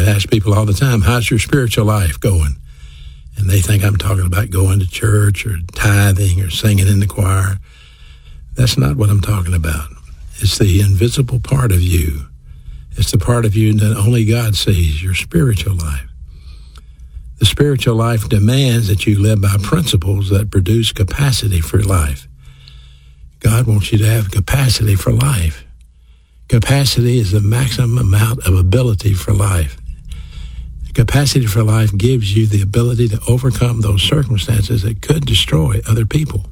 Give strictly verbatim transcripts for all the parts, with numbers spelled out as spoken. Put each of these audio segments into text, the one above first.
ask people all the time, how's your spiritual life going? And they think I'm talking about going to church or tithing or singing in the choir. That's not what I'm talking about. It's the invisible part of you. It's the part of you that only God sees, your spiritual life. The spiritual life demands that you live by principles that produce capacity for life. God wants you to have capacity for life. Capacity is the maximum amount of ability for life. Capacity for life gives you the ability to overcome those circumstances that could destroy other people.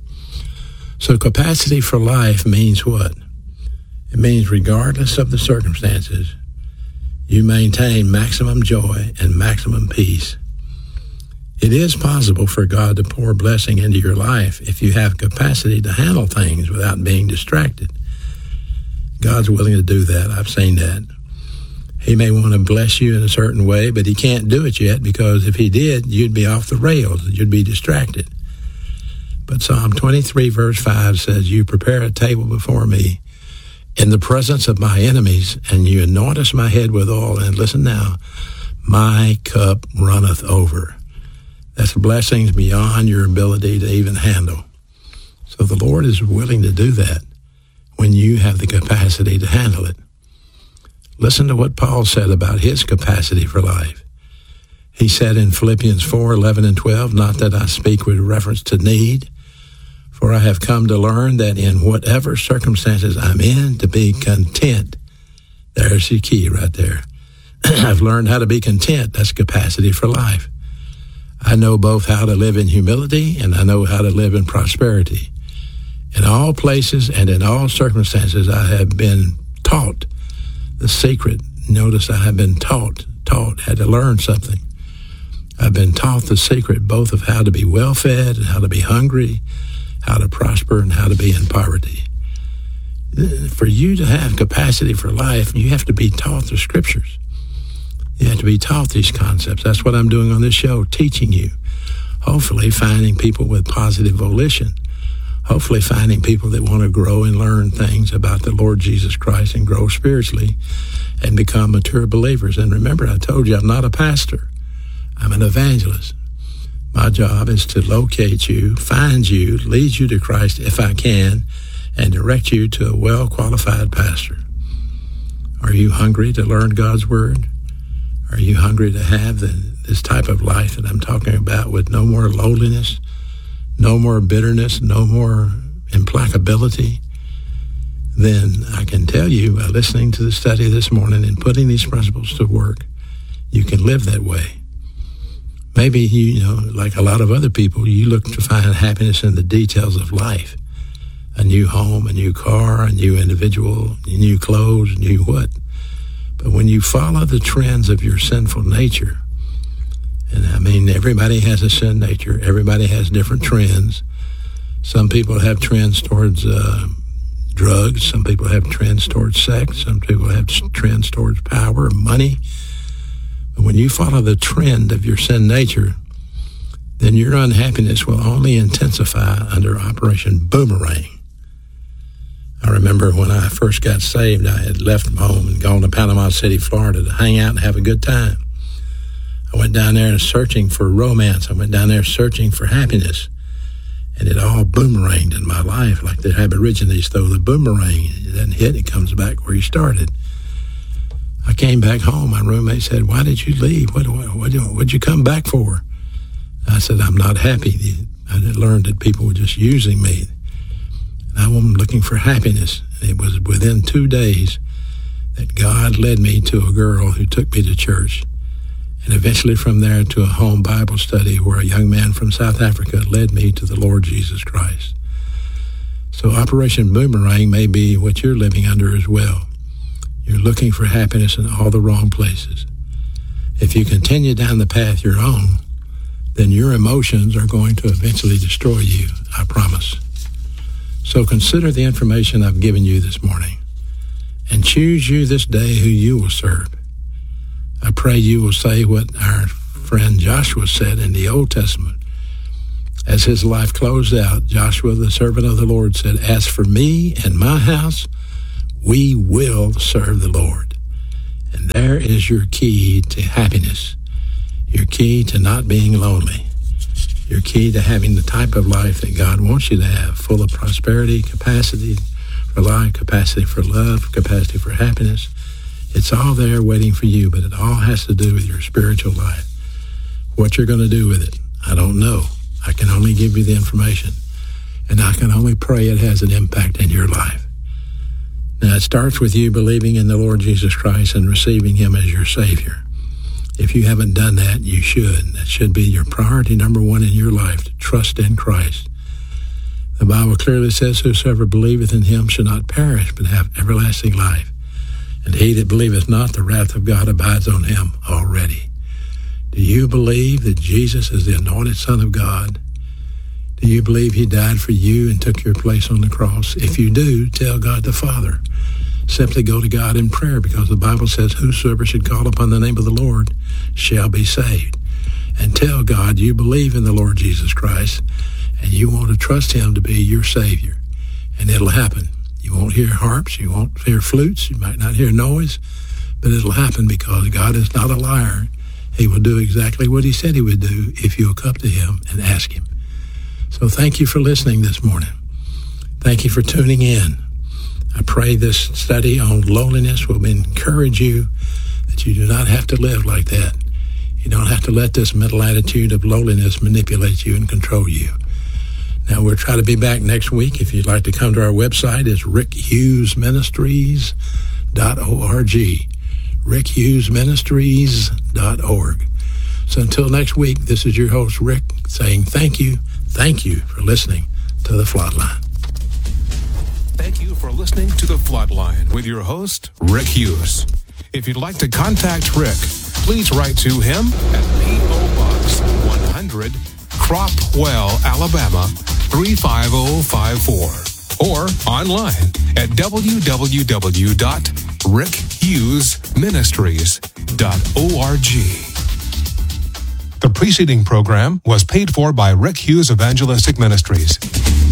So capacity for life means what? It means regardless of the circumstances, you maintain maximum joy and maximum peace. It is possible for God to pour blessing into your life if you have capacity to handle things without being distracted. God's willing to do that. I've seen that. He may want to bless you in a certain way, but he can't do it yet because if he did, you'd be off the rails. You'd be distracted. But Psalm twenty-three, verse five says, you prepare a table before me in the presence of my enemies, and you anoint my head with oil. And listen now, my cup runneth over. That's blessings beyond your ability to even handle. So the Lord is willing to do that when you have the capacity to handle it. Listen to what Paul said about his capacity for life. He said in Philippians four, eleven and twelve, not that I speak with reference to need, for I have come to learn that in whatever circumstances I'm in, to be content. There's the key right there. I've learned how to be content. That's capacity for life. I know both how to live in humility and I know how to live in prosperity. In all places and in all circumstances, I have been taught the secret. Notice I have been taught, taught, had to learn something. I've been taught the secret both of how to be well-fed and how to be hungry, how to prosper and how to be in poverty. For you to have capacity for life, you have to be taught the scriptures. You have to be taught these concepts. That's what I'm doing on this show, teaching you. Hopefully finding people with positive volition. Hopefully finding people that want to grow and learn things about the Lord Jesus Christ and grow spiritually and become mature believers. And remember, I told you I'm not a pastor. I'm an evangelist. My job is to locate you, find you, lead you to Christ if I can, and direct you to a well-qualified pastor. Are you hungry to learn God's Word? Are you hungry to have the, this type of life that I'm talking about with no more lowliness, no more bitterness, no more implacability? Then I can tell you by listening to the study this morning and putting these principles to work, you can live that way. Maybe, you, you know, like a lot of other people, you look to find happiness in the details of life. A new home, a new car, a new individual, new clothes, new what. But when you follow the trends of your sinful nature, and I mean, everybody has a sin nature. Everybody has different trends. Some people have trends towards uh, drugs. Some people have trends towards sex. Some people have trends towards power, money. But when you follow the trend of your sin nature, then your unhappiness will only intensify under Operation Boomerang. I remember when I first got saved, I had left home and gone to Panama City, Florida to hang out and have a good time. I went down there searching for romance. I went down there searching for happiness. And it all boomeranged in my life like the Aborigines throw the boomerang. It doesn't hit, it comes back where you started. I came back home. My roommate said, why did you leave? What what what'd you come back for? I said, I'm not happy. I learned that people were just using me. And I was looking for happiness. It was within two days that God led me to a girl who took me to church. And eventually from there to a home Bible study where a young man from South Africa led me to the Lord Jesus Christ. So Operation Boomerang may be what you're living under as well. You're looking for happiness in all the wrong places. If you continue down the path you're on, then your emotions are going to eventually destroy you, I promise. So consider the information I've given you this morning and choose you this day who you will serve. I pray you will say what our friend Joshua said in the Old Testament. As his life closed out, Joshua, the servant of the Lord, said, as for me and my house, we will serve the Lord. And there is your key to happiness, your key to not being lonely, your key to having the type of life that God wants you to have, full of prosperity, capacity for life, capacity for love, capacity for happiness. It's all there waiting for you, but it all has to do with your spiritual life. What you're going to do with it, I don't know. I can only give you the information, and I can only pray it has an impact in your life. Now, it starts with you believing in the Lord Jesus Christ and receiving him as your Savior. If you haven't done that, you should. That should be your priority number one in your life, to trust in Christ. The Bible clearly says, whosoever believeth in him shall not perish, but have everlasting life. And he that believeth not, the wrath of God abides on him already. Do you believe that Jesus is the anointed Son of God? Do you believe he died for you and took your place on the cross? If you do, tell God the Father. Simply go to God in prayer, because the Bible says, whosoever should call upon the name of the Lord shall be saved. And tell God you believe in the Lord Jesus Christ and you want to trust him to be your Savior. And it'll happen. You won't hear harps, you won't hear flutes, you might not hear noise, but it'll happen because God is not a liar. He will do exactly what he said he would do if you'll come to him and ask him. So thank you for listening this morning. Thank you for tuning in. I pray this study on loneliness will encourage you that you do not have to live like that. You don't have to let this mental attitude of loneliness manipulate you and control you. Now, we'll try to be back next week. If you'd like to come to our website, it's rick hughes ministries dot org. rick hughes ministries dot org. So until next week, this is your host, Rick, saying thank you, thank you for listening to The Floodline. Thank you for listening to The Floodline with your host, Rick Hughes. If you'd like to contact Rick, please write to him at P O. Box one hundred, Cropwell, Alabama, three five zero five four, or online at w w w dot rick hughes ministries dot org. The preceding program was paid for by Rick Hughes Evangelistic Ministries.